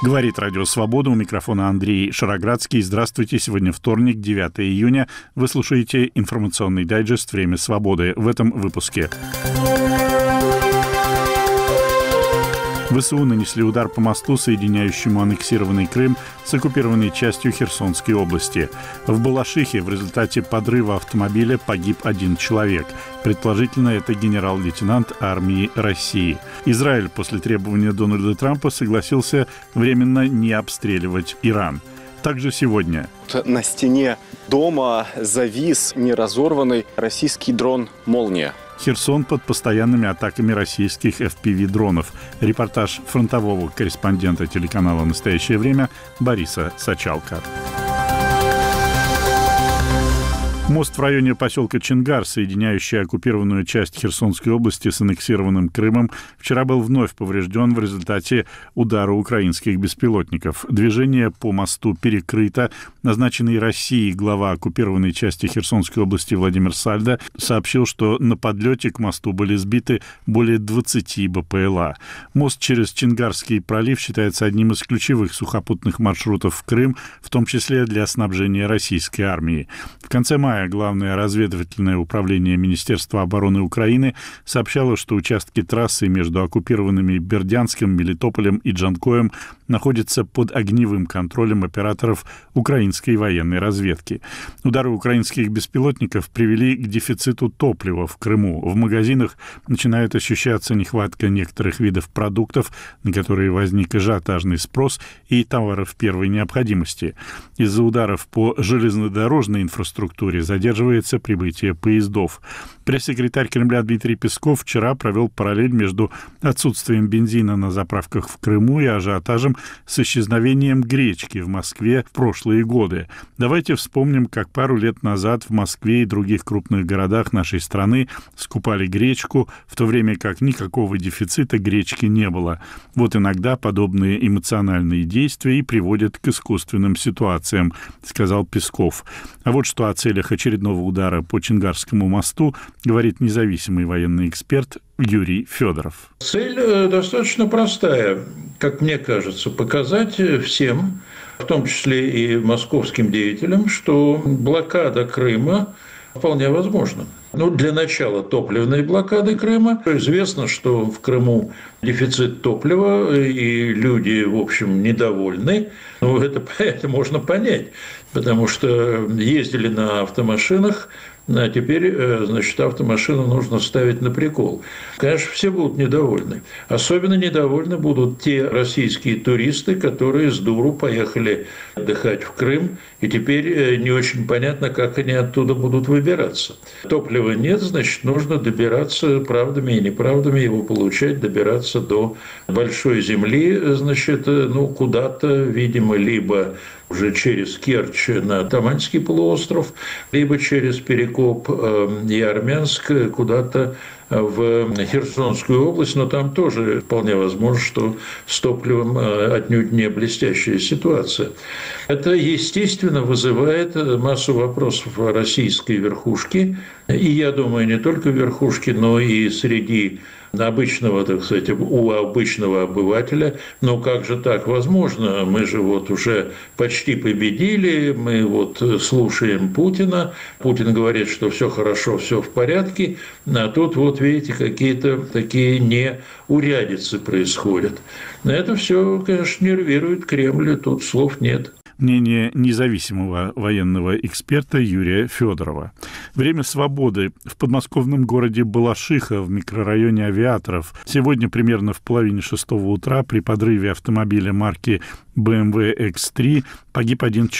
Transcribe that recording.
Говорит Радио Свобода, у микрофона Андрей Шароградский. Здравствуйте, сегодня вторник, 9 июня. Вы слушаете информационный дайджест «Время свободы». В этом выпуске. ВСУ нанесли удар по мосту, соединяющему аннексированный Крым с оккупированной частью Херсонской области. В Балашихе в результате подрыва автомобиля погиб один человек. Предположительно, это генерал-лейтенант армии России. Израиль после требования Дональда Трампа согласился временно не обстреливать Иран. Также сегодня. На стене дома завис неразорванный российский дрон «Молния». Херсон под постоянными атаками российских FPV-дронов. Репортаж фронтового корреспондента телеканала «Настоящее время» Бориса Сачалко. Мост в районе поселка Чингар, соединяющий оккупированную часть Херсонской области с аннексированным Крымом, вчера был вновь поврежден в результате удара украинских беспилотников. Движение по мосту перекрыто. Назначенный Россией глава оккупированной части Херсонской области Владимир Сальдо сообщил, что на подлете к мосту были сбиты более 20 БПЛА. Мост через Чингарский пролив считается одним из ключевых сухопутных маршрутов в Крым, в том числе для снабжения российской армии. В конце мая Главное разведывательное управление Министерства обороны Украины сообщало, что участки трассы между оккупированными Бердянском, Мелитополем и Джанкоем находятся под огневым контролем операторов украинской военной разведки. Удары украинских беспилотников привели к дефициту топлива в Крыму. В магазинах начинает ощущаться нехватка некоторых видов продуктов, на которые возник ажиотажный спрос, и товаров первой необходимости. Из-за ударов по железнодорожной инфраструктуре задерживается прибытие поездов. Пресс-секретарь Кремля Дмитрий Песков вчера провел параллель между отсутствием бензина на заправках в Крыму и ажиотажем с исчезновением гречки в Москве в прошлые годы. Давайте вспомним, как пару лет назад в Москве и других крупных городах нашей страны скупали гречку, в то время как никакого дефицита гречки не было. Вот иногда подобные эмоциональные действия и приводят к искусственным ситуациям, сказал Песков. А вот что о целях очередного удара по Чингарскому мосту говорит независимый военный эксперт Юрий Федоров. Цель достаточно простая, как мне кажется, показать всем, в том числе и московским деятелям, что блокада Крыма вполне возможна. Для начала топливной блокады Крыма. Известно, что в Крыму дефицит топлива, и люди, в общем, недовольны. Это можно понять, потому что ездили на автомашинах, а теперь, автомашину нужно ставить на прикол. Конечно, все будут недовольны. Особенно недовольны будут те российские туристы, которые с дуру поехали отдыхать в Крым, и теперь не очень понятно, как они оттуда будут выбираться. Топлива нет, значит, нужно добираться правдами и неправдами, его получать, добираться до большой земли, куда-то, видимо, либо уже через Керчь на Таманский полуостров, либо через Перекоп и Армянск куда-то в Херсонскую область, но там тоже вполне возможно, что с топливом отнюдь не блестящая ситуация. Это, естественно, вызывает массу вопросов о российской верхушке, и, я думаю, не только верхушке, но и среди обычного, у обычного обывателя. Но как же так возможно? Мы же уже почти победили, мы слушаем Путина. Путин говорит, что все хорошо, все в порядке, а тут видите, какие-то такие неурядицы происходят. Это все, конечно, нервирует Кремль, тут слов нет. Мнение независимого военного эксперта Юрия Федорова. Время свободы. В подмосковном городе Балашиха в микрорайоне Авиаторов сегодня примерно в половине 6 утра при подрыве автомобиля марки BMW X3 погиб один человек.